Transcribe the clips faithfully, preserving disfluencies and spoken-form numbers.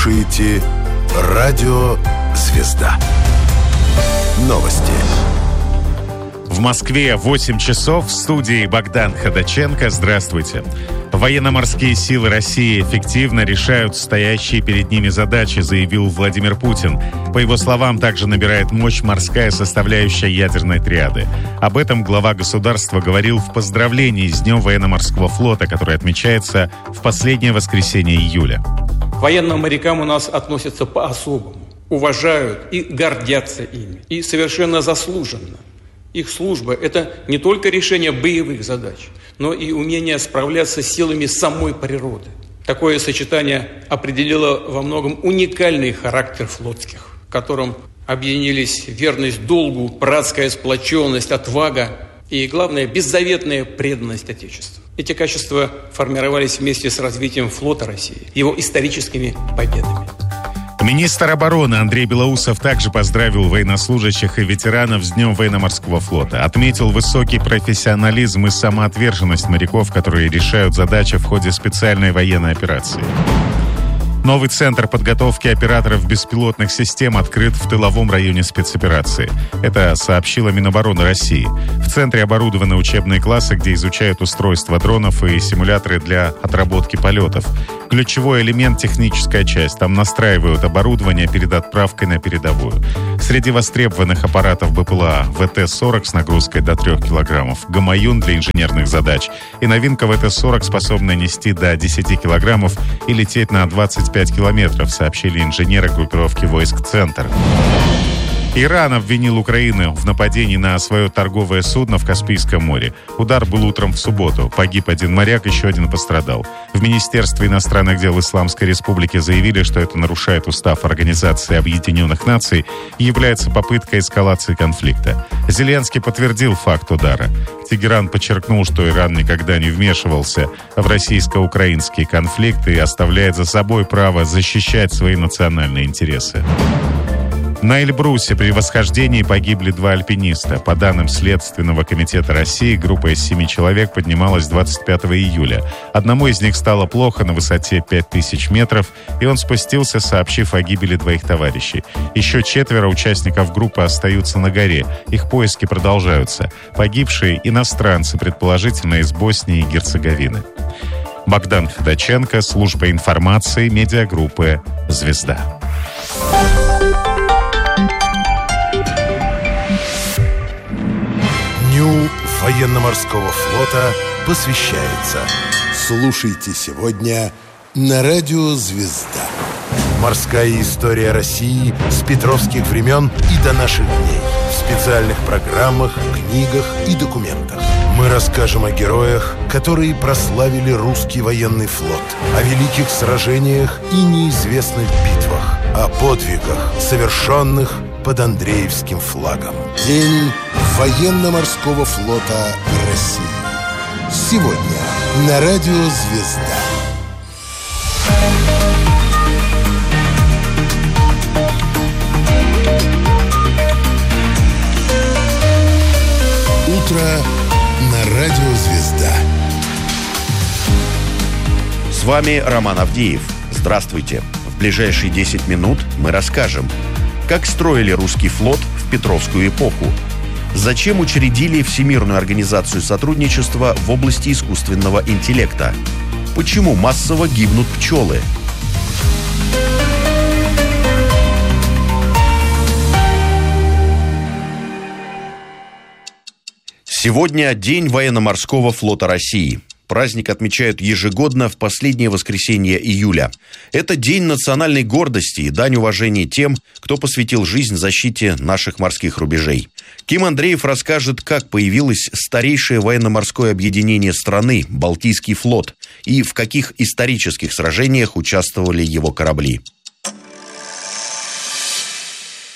слушаете радио «Звезда». Новости. В Москве восемь часов, в студии Богдан Ходаченко. Здравствуйте. Военно-морские силы России эффективно решают стоящие перед ними задачи, заявил Владимир Путин. По его словам, также набирает мощь морская составляющая ядерной триады. Об этом глава государства говорил в поздравлении с Днем военно-морского флота, который отмечается в последнее воскресенье июля. К военным морякам у нас относятся по-особому, уважают и гордятся ими, и совершенно заслуженно. Их служба – это не только решение боевых задач, но и умение справляться с силами самой природы. Такое сочетание определило во многом уникальный характер флотских, в котором объединились верность долгу, братская сплоченность, отвага и, главное, беззаветная преданность Отечеству. Эти качества формировались вместе с развитием флота России, его историческими победами. Министр обороны Андрей Белоусов также поздравил военнослужащих и ветеранов с Днем военно-морского флота. Отметил высокий профессионализм и самоотверженность моряков, которые решают задачи в ходе специальной военной операции. Новый центр подготовки операторов беспилотных систем открыт в тыловом районе спецоперации. Это сообщила Минобороны России. В центре оборудованы учебные классы, где изучают устройства дронов и симуляторы для отработки полетов. Ключевой элемент — техническая часть. Там настраивают оборудование перед отправкой на передовую. Среди востребованных аппаратов БПЛА вэ тэ сорок с нагрузкой до трех килограммов, Гамаюн для инженерных задач и новинка вэ тэ сорок, способная нести до десяти килограммов и лететь на двадцать пять километров, сообщили инженеры группировки войск «Центр». Иран обвинил Украину в нападении на свое торговое судно в Каспийском море. Удар был утром в субботу. Погиб один моряк, еще один пострадал. В Министерстве иностранных дел Исламской Республики заявили, что это нарушает устав Организации Объединенных Наций и является попыткой эскалации конфликта. Зеленский подтвердил факт удара. Тегеран подчеркнул, что Иран никогда не вмешивался в российско-украинские конфликты и оставляет за собой право защищать свои национальные интересы. На Эльбрусе при восхождении погибли два альпиниста. По данным Следственного комитета России, группа из семи человек поднималась двадцать пятого июля. Одному из них стало плохо на высоте пять тысяч метров, и он спустился, сообщив о гибели двоих товарищей. Еще четверо участников группы остаются на горе. Их поиски продолжаются. Погибшие — иностранцы, предположительно из Боснии и Герцеговины. Богдан Ходаченко, служба информации, медиагруппы «Звезда». Дню военно-морского флота посвящается. Слушайте сегодня на радио «Звезда». Морская история России с петровских времен и до наших дней. В специальных программах, книгах и документах. Мы расскажем о героях, которые прославили русский военный флот, о великих сражениях и неизвестных битвах, о подвигах, совершенных под Андреевским флагом. День военно-морского флота России. Сегодня на радио «Звезда». Утро на радио «Звезда». С вами Роман Авдеев. Здравствуйте. В ближайшие десять минут мы расскажем, как строили русский флот в Петровскую эпоху, зачем учредили Всемирную организацию сотрудничества в области искусственного интеллекта, почему массово гибнут пчелы. Сегодня День военно-морского флота России. Праздник отмечают ежегодно в последнее воскресенье июля. Это день национальной гордости и дань уважения тем, кто посвятил жизнь защите наших морских рубежей. Ким Андреев расскажет, как появилось старейшее военно-морское объединение страны – Балтийский флот, и в каких исторических сражениях участвовали его корабли.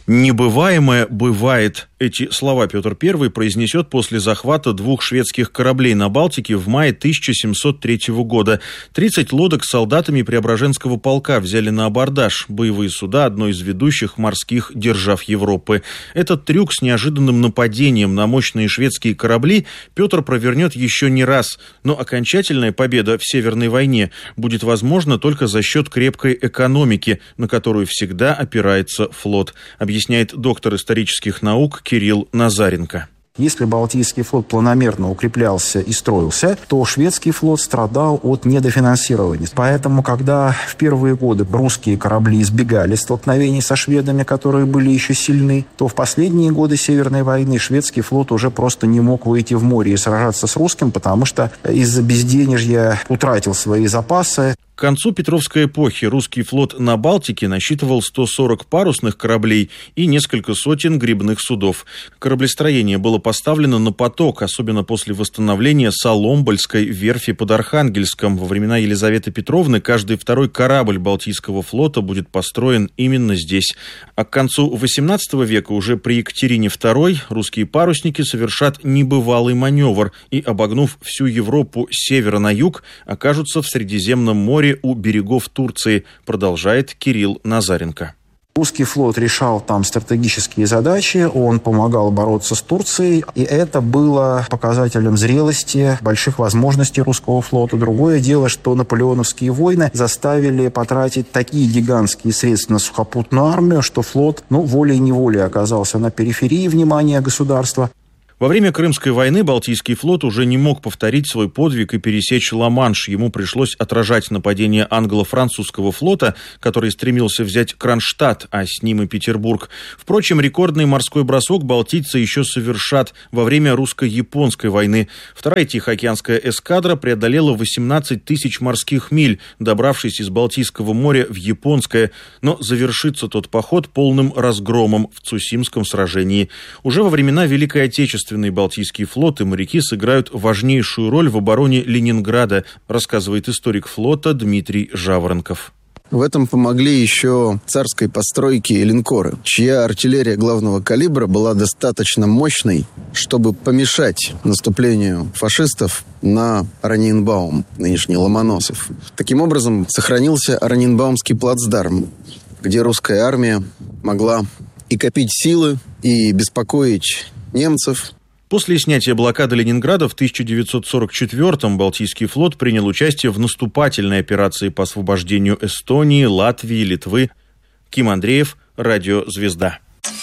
Небываемое бывает. Эти слова Петр Первый произнесет после захвата двух шведских кораблей на Балтике в мае тысяча семьсот третьего года. тридцать лодок с солдатами Преображенского полка взяли на абордаж боевые суда одной из ведущих морских держав Европы. Этот трюк с неожиданным нападением на мощные шведские корабли Петр провернет еще не раз. Но окончательная победа в Северной войне будет возможна только за счет крепкой экономики, на которую всегда опирается флот, объясняет доктор исторических наук Кирилл Назаренко. Если Балтийский флот планомерно укреплялся и строился, то шведский флот страдал от недофинансирования. Поэтому, когда в первые годы русские корабли избегали столкновений со шведами, которые были еще сильны, то в последние годы Северной войны шведский флот уже просто не мог выйти в море и сражаться с русским, потому что из-за безденежья утратил свои запасы. К концу Петровской эпохи русский флот на Балтике насчитывал сто сорок парусных кораблей и несколько сотен гребных судов. Кораблестроение было поставлено на поток, особенно после восстановления Соломбольской верфи под Архангельском. Во времена Елизаветы Петровны каждый второй корабль Балтийского флота будет построен именно здесь. А к концу восемнадцатого века, уже при Екатерине второй, русские парусники совершат небывалый маневр и, обогнув всю Европу с севера на юг, окажутся в Средиземном море у берегов Турции, продолжает Кирилл Назаренко. Русский флот решал там стратегические задачи, он помогал бороться с Турцией, и это было показателем зрелости, больших возможностей русского флота. Другое дело, что наполеоновские войны заставили потратить такие гигантские средства на сухопутную армию, что флот, ну, волей-неволей оказался на периферии внимания государства. Во время Крымской войны Балтийский флот уже не мог повторить свой подвиг и пересечь Ла-Манш. Ему пришлось отражать нападение англо-французского флота, который стремился взять Кронштадт, а с ним и Петербург. Впрочем, рекордный морской бросок балтийцы еще совершат во время русско-японской войны. Вторая Тихоокеанская эскадра преодолела восемнадцать тысяч морских миль, добравшись из Балтийского моря в Японское. Но завершится тот поход полным разгромом в Цусимском сражении. Уже во времена Великой Отечественной Балтийский флот и моряки сыграют важнейшую роль в обороне Ленинграда, рассказывает историк флота Дмитрий Жаворонков. В этом помогли еще царской постройки линкоры, чья артиллерия главного калибра была достаточно мощной, чтобы помешать наступлению фашистов на Ораниенбаум, нынешний Ломоносов. Таким образом, сохранился Ораниенбаумский плацдарм, где русская армия могла и копить силы, и беспокоить немцев. После снятия блокады Ленинграда в тысяча девятьсот сорок четвёртом Балтийский флот принял участие в наступательной операции по освобождению Эстонии, Латвии, Литвы. Ким Андреев, Радио «Звезда».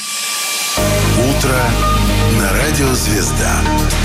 Утро на Радио «Звезда».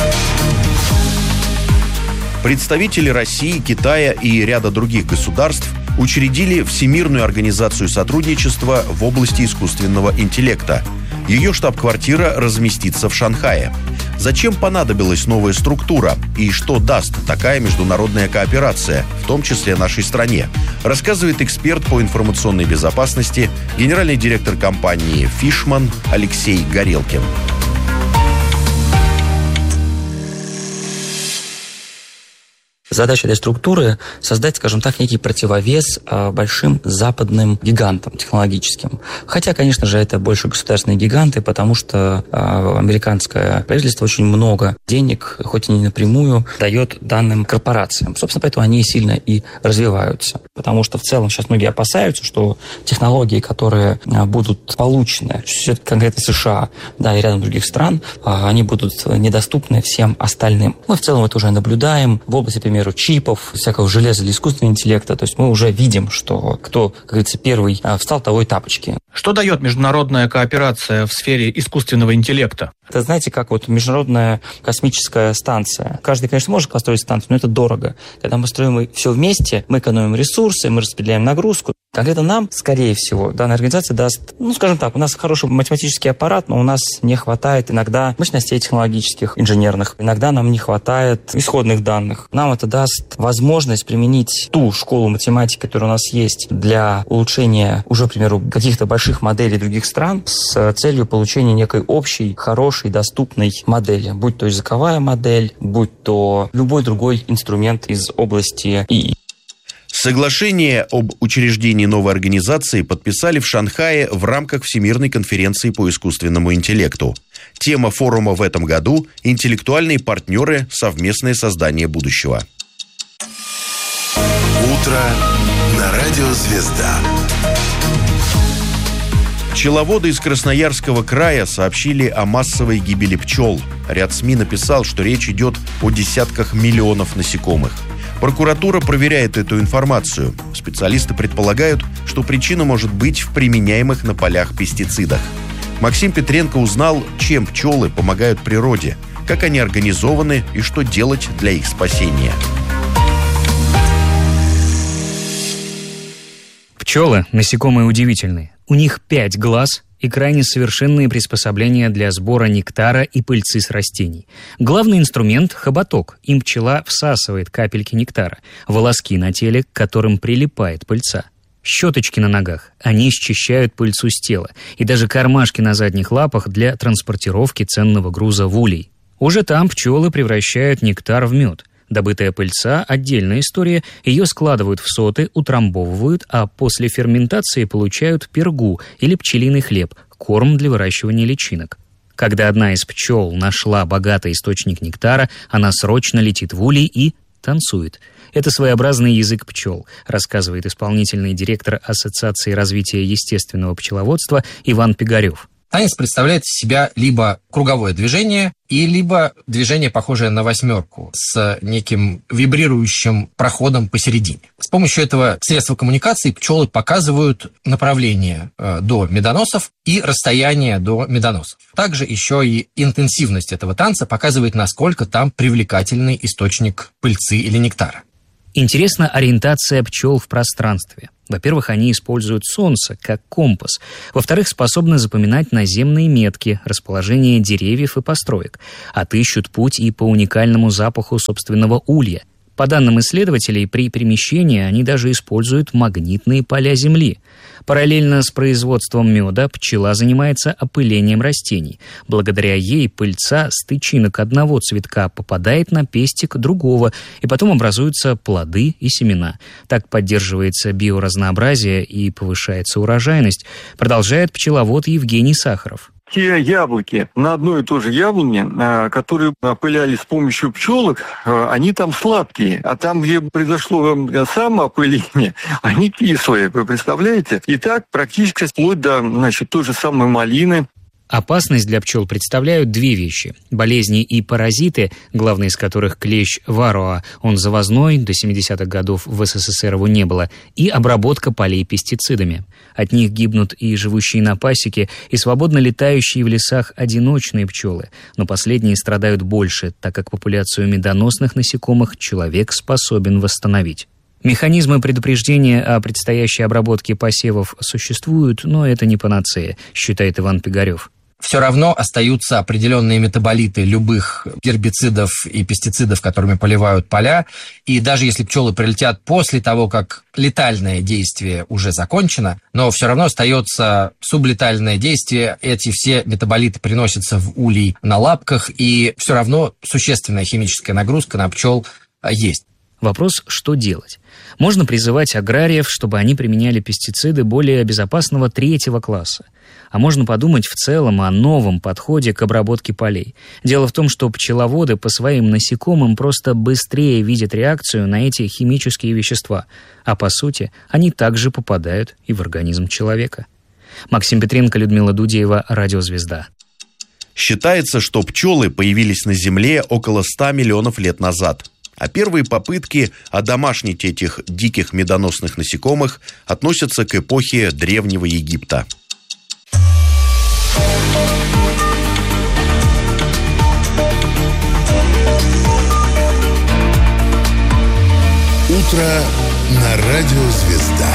Представители России, Китая и ряда других государств учредили Всемирную организацию сотрудничества в области искусственного интеллекта. Ее штаб-квартира разместится в Шанхае. Зачем понадобилась новая структура и что даст такая международная кооперация, в том числе нашей стране, рассказывает эксперт по информационной безопасности, генеральный директор компании «Фишман» Алексей Горелкин. Задача этой структуры – создать, скажем так, некий противовес большим западным гигантам технологическим. Хотя, конечно же, это больше государственные гиганты, потому что американское правительство очень много денег, хоть и не напрямую, дает данным корпорациям. Собственно, поэтому они сильно и развиваются. Потому что в целом сейчас многие опасаются, что технологии, которые будут получены, все-таки конкретно США, да, и рядом других стран, они будут недоступны всем остальным. Мы в целом это уже наблюдаем в области, например, чипов, всякого железа для искусственного интеллекта. То есть мы уже видим, что кто, как говорится, первый встал, того и тапочки. Что дает международная кооперация в сфере искусственного интеллекта? Это, знаете, как вот международная космическая станция. Каждый, конечно, может построить станцию, но это дорого. Когда мы строим все вместе, мы экономим ресурсы, мы распределяем нагрузку. Конкретно нам, скорее всего, данная организация даст, ну, скажем так, у нас хороший математический аппарат, но у нас не хватает иногда мощностей технологических, инженерных. Иногда нам не хватает исходных данных. Нам это даст возможность применить ту школу математики, которая у нас есть, для улучшения уже, к примеру, каких-то больших моделей других стран с целью получения некой общей, хорошей, доступной модели. Будь то языковая модель, будь то любой другой инструмент из области ИИ. Соглашение об учреждении новой организации подписали в Шанхае в рамках Всемирной конференции по искусственному интеллекту. Тема форума в этом году – интеллектуальные партнеры, совместное создание будущего. Утро на радио «Звезда». Пчеловоды из Красноярского края сообщили о массовой гибели пчел. Ряд СМИ написал, что речь идет о десятках миллионов насекомых. Прокуратура проверяет эту информацию. Специалисты предполагают, что причина может быть в применяемых на полях пестицидах. Максим Петренко узнал, чем пчелы помогают природе, как они организованы и что делать для их спасения. Пчелы – насекомые удивительные. У них пять глаз и крайне совершенные приспособления для сбора нектара и пыльцы с растений. Главный инструмент – хоботок. Им пчела всасывает капельки нектара, волоски на теле, к которым прилипает пыльца. Щеточки на ногах. Они счищают пыльцу с тела. И даже кармашки на задних лапах для транспортировки ценного груза в улей. Уже там пчелы превращают нектар в мед. Добытая пыльца – отдельная история. Ее складывают в соты, утрамбовывают, а после ферментации получают пергу или пчелиный хлеб – корм для выращивания личинок. Когда одна из пчел нашла богатый источник нектара, она срочно летит в улей и танцует. Это своеобразный язык пчел, рассказывает исполнительный директор Ассоциации развития естественного пчеловодства Иван Пигарев. Танец представляет из себя либо круговое движение, и либо движение, похожее на восьмерку, с неким вибрирующим проходом посередине. С помощью этого средства коммуникации пчелы показывают направление э, до медоносов и расстояние до медоносов. Также еще и интенсивность этого танца показывает, насколько там привлекательный источник пыльцы или нектара. Интересна ориентация пчел в пространстве. Во-первых, они используют солнце как компас. Во-вторых, способны запоминать наземные метки, расположение деревьев и построек. Отыщут путь и по уникальному запаху собственного улья. По данным исследователей, при перемещении они даже используют магнитные поля Земли. Параллельно с производством меда пчела занимается опылением растений. Благодаря ей пыльца с тычинок одного цветка попадает на пестик другого, и потом образуются плоды и семена. Так поддерживается биоразнообразие и повышается урожайность, продолжает пчеловод Евгений Сахаров. Те яблоки на одной и той же яблоне, которые опыляли с помощью пчелок, они там сладкие. А там, где произошло самоопыление, они кислые. Вы представляете? И так практически вплоть до, значит, той же самой малины. Опасность для пчел представляют две вещи. Болезни и паразиты, главный из которых клещ вароа, он завозной, до семидесятых годов в СССР его не было, и обработка полей пестицидами. От них гибнут и живущие на пасеке, и свободно летающие в лесах одиночные пчелы. Но последние страдают больше, так как популяцию медоносных насекомых человек способен восстановить. Механизмы предупреждения о предстоящей обработке посевов существуют, но это не панацея, считает Иван Пигарев. Все равно остаются определенные метаболиты любых гербицидов и пестицидов, которыми поливают поля. И даже если пчелы прилетят после того, как летальное действие уже закончено, но все равно остается сублетальное действие. Эти все метаболиты приносятся в улей на лапках, и все равно существенная химическая нагрузка на пчел есть. Вопрос, что делать? Можно призывать аграриев, чтобы они применяли пестициды более безопасного третьего класса. А можно подумать в целом о новом подходе к обработке полей. Дело в том, что пчеловоды по своим насекомым просто быстрее видят реакцию на эти химические вещества. А по сути, они также попадают и в организм человека. Максим Петренко, Людмила Дудеева, Радио «Звезда». Считается, что пчелы появились на Земле около ста миллионов лет назад. А первые попытки одомашнить этих диких медоносных насекомых относятся к эпохе Древнего Египта. Утро на радио «Звезда».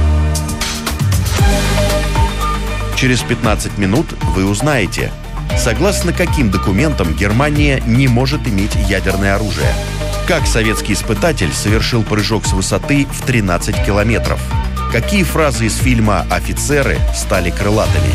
Через пятнадцать минут вы узнаете, согласно каким документам Германия не может иметь ядерное оружие. Как советский испытатель совершил прыжок с высоты в тринадцать километров? Какие фразы из фильма «Офицеры» стали крылатыми?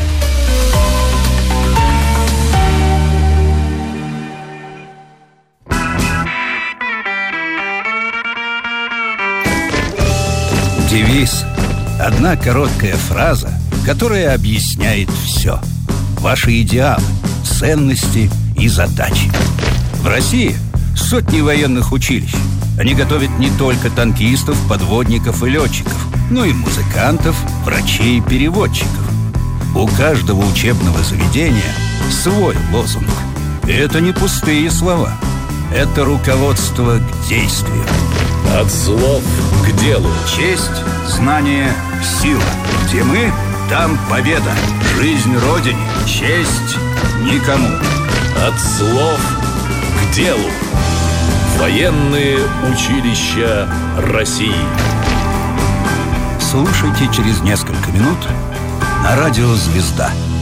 Девиз – одна короткая фраза, которая объясняет все. Ваши идеалы, ценности и задачи. В России сотни военных училищ. Они готовят не только танкистов, подводников и летчиков, но и музыкантов, врачей и переводчиков. У каждого учебного заведения свой лозунг. И это не пустые слова. Это руководство к действию. От слов к делу. Честь, знание, сила. Где мы, там победа. Жизнь Родине, честь никому. От слов к делу. Военные училища России. Слушайте через несколько минут на радио «Звезда».